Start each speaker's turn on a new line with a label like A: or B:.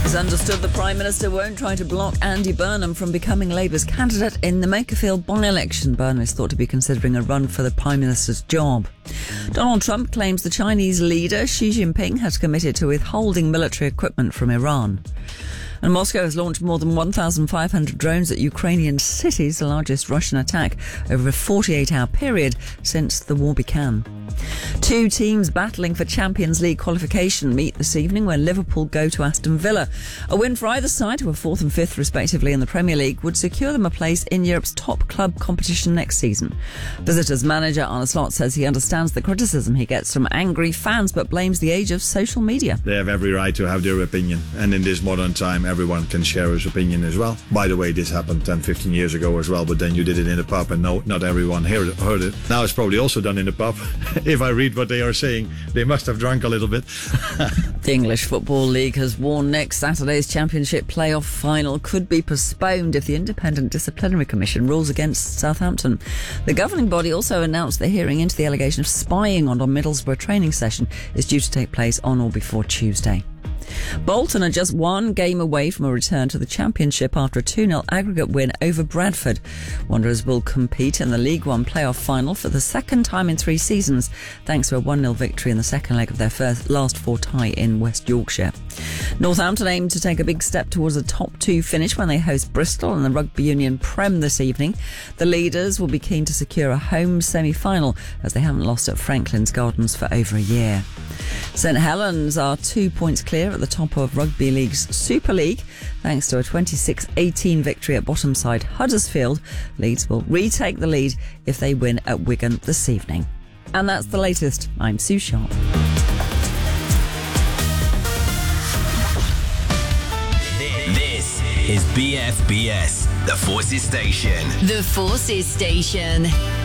A: It's understood the Prime Minister won't try to block Andy Burnham from becoming Labour's candidate in the Makerfield by-election. Burnham is thought to be considering a run for the Prime Minister's job. Donald Trump claims the Chinese leader Xi Jinping has committed to withholding military equipment from Iran. And Moscow has launched more than 1,500 drones at Ukrainian cities, the largest Russian attack over a 48-hour period since the war began. Two teams battling for Champions League qualification meet this evening when Liverpool go to Aston Villa. A win for either side, who are 4th and 5th respectively in the Premier League, would secure them a place in Europe's top club competition next season. Visitors manager Arne Slot says he understands the criticism he gets from angry fans but blames the age of social media.
B: They have every right to have their opinion, and in this modern time everyone can share his opinion as well. By the way, this happened 10, 15 years ago as well, but then you did it in a pub and no, not everyone heard it. Now it's probably also done in a pub. If I read what they are saying, they must have drunk a little bit.
A: The English Football League has warned next Saturday's Championship playoff final could be postponed if the Independent Disciplinary Commission rules against Southampton. The governing body also announced the hearing into the allegation of spying on a Middlesbrough training session is due to take place on or before Tuesday. Bolton are just one game away from a return to the Championship after a 2-0 aggregate win over Bradford. Wanderers will compete in the League One playoff final for the second time in 3 seasons, thanks to a 1-0 victory in the second leg of their last 4 tie in West Yorkshire. Northampton aim to take a big step towards a top 2 finish when they host Bristol in the Rugby Union Prem this evening. The leaders will be keen to secure a home semi-final as they haven't lost at Franklin's Gardens for over a year. St Helens are 2 points clear at the top of Rugby League's Super League thanks to a 26-18 victory at bottom side Huddersfield. Leeds will retake the lead if they win at Wigan this evening. And that's the latest. I'm Sue Sharp.
C: This is BFBS, the Forces Station.
D: The Forces Station.